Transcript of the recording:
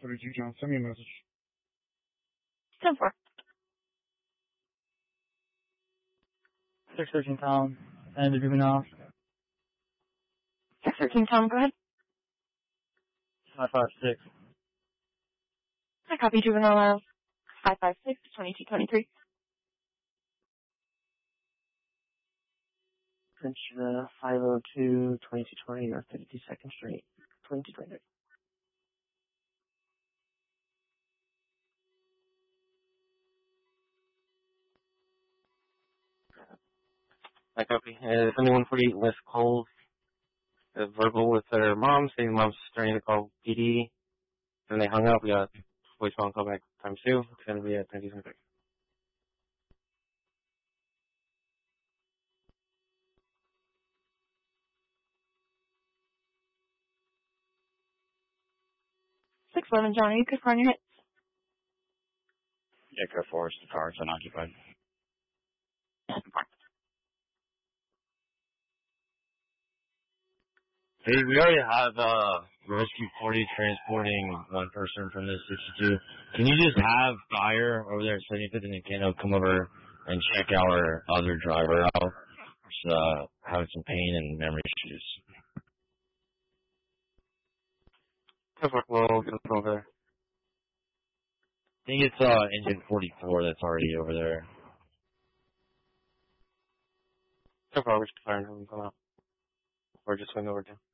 32 John. Send me a message. 10-4. 613 Tom, and the juvenile. 613 Tom, go ahead. 556. I copy juvenile 556 2223. French 502 2220 North 52nd Street, 2223. I copy. If anyone 48 West calls verbal with their mom, saying mom's starting to call PD, and they hung up, we got voicemail and call back times 2. It's going to be at 2026. John, are you good for your hits? Yeah, go for it. The car's unoccupied. Hey, we already have Rescue 40 transporting one person from this 62. Can you just have Fire over there at 75th and Nicano come over and check our other driver out? He's having some pain and memory issues. We'll get over there. I think it's engine 44 that's already over there. So far, we're just firing him come out. Or just swing over to.